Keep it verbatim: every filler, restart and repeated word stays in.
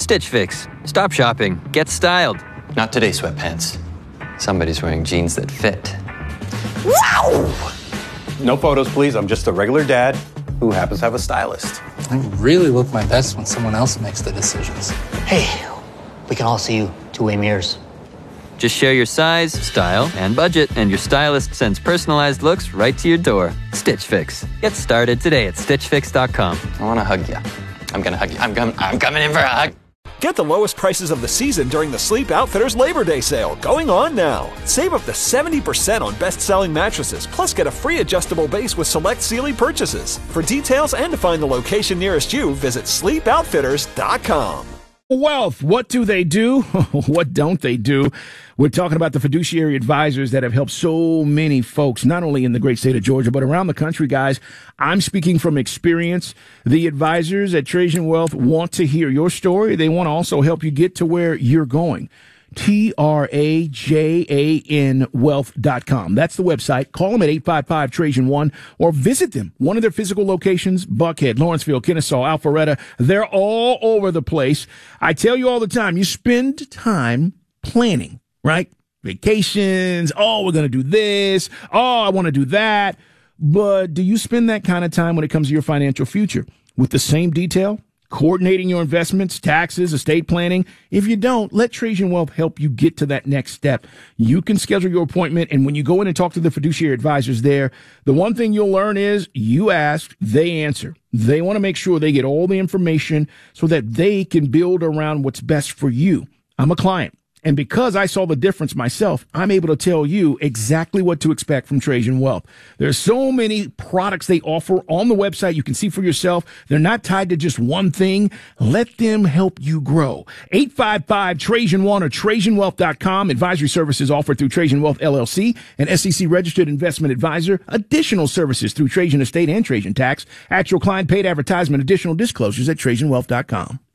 Stitch Fix. Stop shopping. Get styled. Not today, sweatpants. Somebody's wearing jeans that fit. Wow! No photos, please. I'm just a regular dad who happens to have a stylist. I really look my best when someone else makes the decisions. Hey, we can all see you two-way mirrors. Just share your size, style, and budget, and your stylist sends personalized looks right to your door. Stitch Fix. Get started today at stitch fix dot com. I want to hug you. I'm going to hug you. I'm, com- I'm coming in for a hug. Get the lowest prices of the season during the Sleep Outfitters Labor Day sale, going on now. Save up to seventy percent on best-selling mattresses, plus get a free adjustable base with select Sealy purchases. For details and to find the location nearest you, visit sleep outfitters dot com. Wealth, what do they do? What don't they do? We're talking about the fiduciary advisors that have helped so many folks, not only in the great state of Georgia, but around the country, guys. I'm speaking from experience. The advisors at Trajan Wealth want to hear your story. They want to also help you get to where you're going. T R A J A N wealth dot com. That's the website. Call them at eight five five Trajan one or visit them. One of their physical locations, Buckhead, Lawrenceville, Kennesaw, Alpharetta. They're all over the place. I tell you all the time, you spend time planning, right? Vacations. Oh, we're going to do this. Oh, I want to do that. But do you spend that kind of time when it comes to your financial future with the same detail? Coordinating your investments, taxes, estate planning. If you don't, let Trajan Wealth help you get to that next step. You can schedule your appointment, and when you go in and talk to the fiduciary advisors there, the one thing you'll learn is you ask, they answer. They want to make sure they get all the information so that they can build around what's best for you. I'm a client. And because I saw the difference myself, I'm able to tell you exactly what to expect from Trajan Wealth. There's so many products they offer on the website. You can see for yourself. They're not tied to just one thing. Let them help you grow. eight five five Trajan one or Trajan Wealth dot com. Advisory services offered through Trajan Wealth, L L C, an S E C registered investment advisor. Additional services through Trajan Estate and Trajan Tax. Actual client paid advertisement. Additional disclosures at Trajan Wealth dot com.